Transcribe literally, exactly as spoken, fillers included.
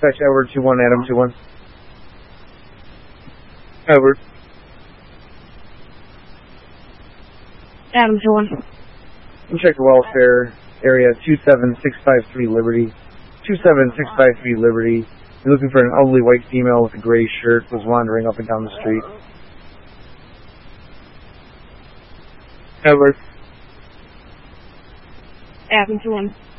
Dispatch Edward two one, Adam two one. Edward. Adam two one. Check welfare area two seven six five three Liberty. two seven six five three Liberty. You're looking for an elderly white female with a gray shirt was wandering up and down the street. Edward. Adam two one.